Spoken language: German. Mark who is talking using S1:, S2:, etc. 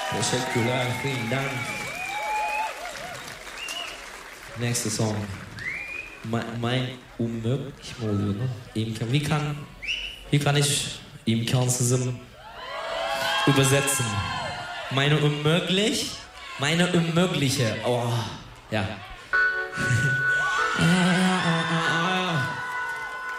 S1: Teşekkürler, vielen Dank. Nächster Song. Mein unmöglich mi oluyor lan? Wie kann ich imkansızım übersetzen? Meine unmögliche? Oh, ja.